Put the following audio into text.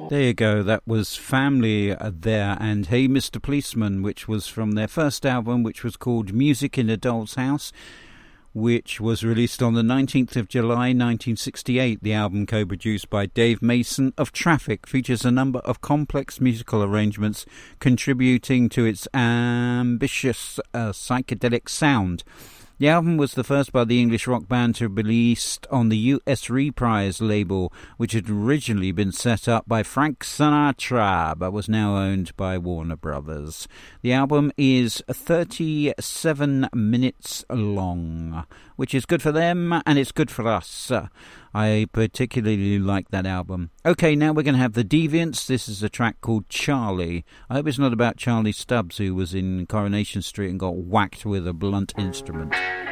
There you go, that was Family there, and Hey Mr. Policeman, which was from their first album, which was called Music in a Doll's House, which was released on the 19th of July 1968. The album, co-produced by Dave Mason of Traffic, features a number of complex musical arrangements contributing to its ambitious psychedelic sound. The album was the first by the English rock band to be released on the US Reprise label, which had originally been set up by Frank Sinatra, but was now owned by Warner Brothers. The album is 37 minutes long, which is good for them, and it's good for us. I particularly like that album. Okay, now we're going to have The Deviants. This is a track called Charlie. I hope it's not about Charlie Stubbs, who was in Coronation Street and got whacked with a blunt instrument.